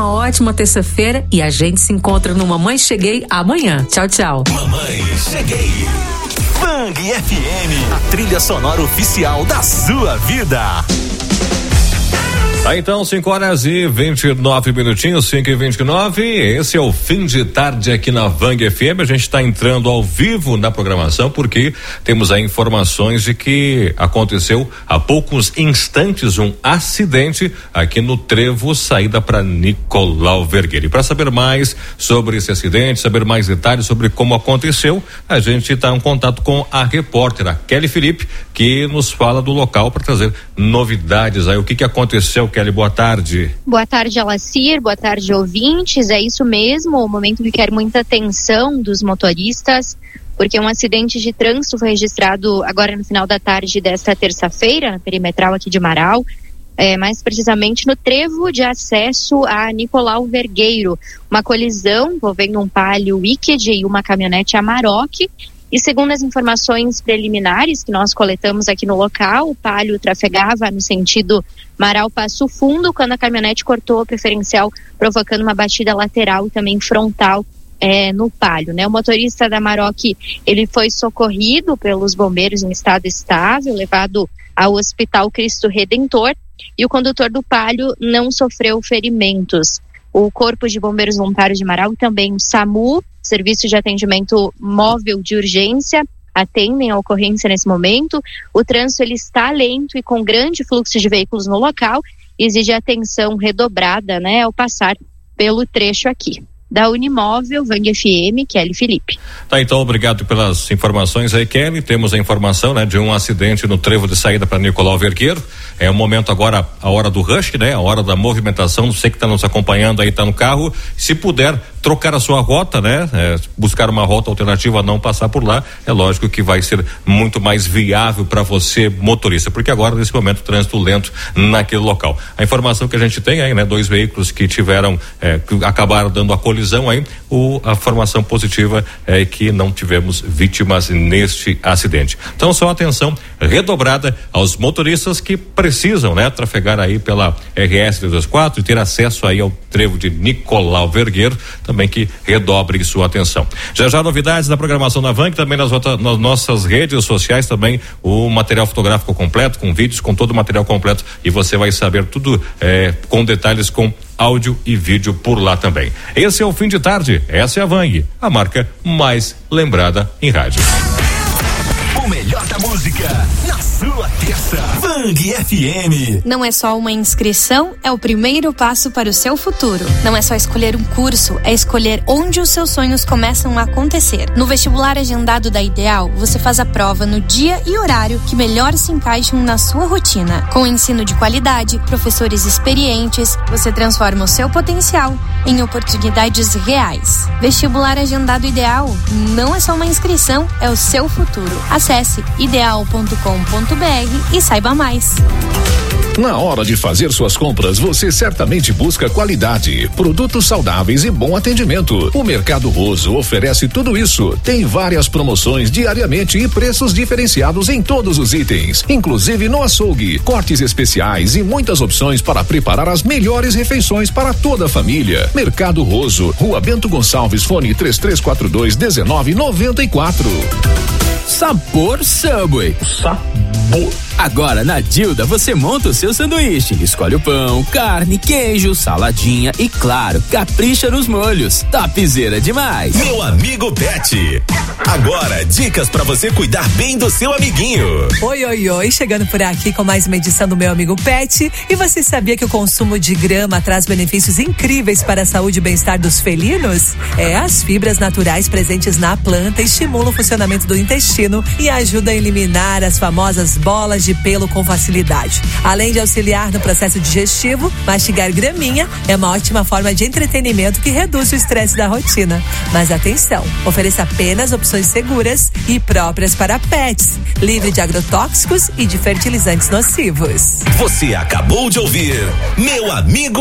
Uma ótima terça-feira e a gente se encontra no Mamãe Cheguei amanhã. Tchau, tchau. Mamãe Cheguei. Bang FM, a trilha sonora oficial da sua vida. Tá, então, 5h29, 5h29. Esse é o fim de tarde aqui na Bang FM. A gente está entrando ao vivo na programação porque temos aí informações de que aconteceu há poucos instantes um acidente aqui no trevo saída para Nicolau Vergueiro. E para saber mais sobre esse acidente, saber mais detalhes sobre como aconteceu, a gente está em contato com a repórter, a Kelly Felipe, que nos fala do local para trazer novidades aí. O que aconteceu, Kelly? Boa tarde. Boa tarde, Alacir. Boa tarde, ouvintes. É isso mesmo, o momento que quer muita atenção dos motoristas, porque um acidente de trânsito foi registrado agora no final da tarde desta terça-feira, na perimetral aqui de Marau, mais precisamente no trevo de acesso a Nicolau Vergueiro. Uma colisão envolvendo um Palio Wicked e uma caminhonete Amarok. E segundo as informações preliminares que nós coletamos aqui no local, o Palio trafegava no sentido Marau-Passo Fundo, quando a caminhonete cortou a preferencial, provocando uma batida lateral e também frontal no Palio, né? O motorista da Amarok, ele foi socorrido pelos bombeiros em estado estável, levado ao Hospital Cristo Redentor, e o condutor do Palio não sofreu ferimentos. O Corpo de Bombeiros Voluntários de Marau e também o SAMU, Serviço de Atendimento Móvel de Urgência, atendem a ocorrência nesse momento. O trânsito ele está lento e com grande fluxo de veículos no local, exige atenção redobrada, né, ao passar pelo trecho aqui. Da Unimóvel, Bang FM, Kelly Felipe. Tá, então, obrigado pelas informações aí, Kelly. Temos a informação, né, de um acidente no trevo de saída para Nicolau Vergueiro. É o momento agora, a hora do rush, né, a hora da movimentação. Você que está nos acompanhando aí, tá no carro, se puder trocar a sua rota, né, buscar uma rota alternativa, não passar por lá, é lógico que vai ser muito mais viável para você, motorista, porque agora, nesse momento, o trânsito lento naquele local. A informação que a gente tem aí, né, 2 veículos que tiveram, que acabaram dando a colisão aí, a formação positiva é que não tivemos vítimas neste acidente. Então, só atenção redobrada aos motoristas que precisam, né, trafegar aí pela RS 324 e ter acesso aí ao trevo de Nicolau Vergueiro, também que redobre sua atenção. Já novidades da programação da Bang, também nas nossas redes sociais, também o material fotográfico completo, com vídeos, com todo o material completo, e você vai saber tudo com detalhes, com áudio e vídeo por lá também. Esse é o fim de tarde, essa é a Bang, a marca mais lembrada em rádio. O melhor da música na sua terça. Bang FM. Não é só uma inscrição, é o primeiro passo para o seu futuro. Não é só escolher um curso, é escolher onde os seus sonhos começam a acontecer. No vestibular agendado da Ideal, você faz a prova no dia e horário que melhor se encaixam na sua rotina. Com ensino de qualidade, professores experientes, você transforma o seu potencial em oportunidades reais. Vestibular agendado Ideal não é só uma inscrição, é o seu futuro. Acesse ideal.com.br e saiba mais. Na hora de fazer suas compras, você certamente busca qualidade, produtos saudáveis e bom atendimento. O Mercado Roso oferece tudo isso. Tem várias promoções diariamente e preços diferenciados em todos os itens, inclusive no açougue, cortes especiais e muitas opções para preparar as melhores refeições para toda a família. Mercado Roso, Rua Bento Gonçalves, fone 3342-1994. Sabor Subway. Sabor. Agora na Dilda você monta o seu sanduíche, escolhe o pão, carne, queijo, saladinha e claro, capricha nos molhos. Topzera demais. Meu amigo Pet. Agora dicas pra você cuidar bem do seu amiguinho. Oi, chegando por aqui com mais uma edição do Meu Amigo Pet. E você sabia que o consumo de grama traz benefícios incríveis para a saúde e bem-estar dos felinos? As fibras naturais presentes na planta estimulam o funcionamento do intestino e ajudam a eliminar as famosas bolas de pelo com facilidade. Além de auxiliar no processo digestivo, mastigar graminha é uma ótima forma de entretenimento que reduz o estresse da rotina. Mas atenção, ofereça apenas opções seguras e próprias para pets, livre de agrotóxicos e de fertilizantes nocivos. Você acabou de ouvir Meu Amigo